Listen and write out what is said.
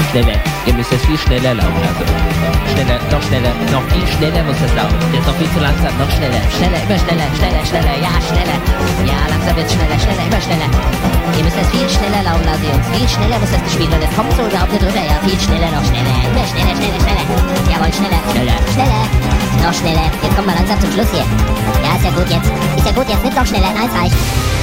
Schneller. Ihr müsst es viel schneller laufen lassen. Schneller, noch viel schneller muss das laufen. Das ist noch viel zu langsam, noch schneller. Schneller, immer schneller, schneller, ja, schneller. Ja, langsam wird's schneller, immer schneller. Ihr müsst es viel schneller laufen lassen, Jungs. Viel schneller muss das gespielt werden. Es kommt so überhaupt nicht drüber. Ja, viel schneller, noch schneller. Immer schneller. Jawohl, schneller. Noch schneller. Jetzt kommen wir langsam zum Schluss hier. Ja, ist ja gut jetzt. Nicht noch schneller. Nein, es reicht.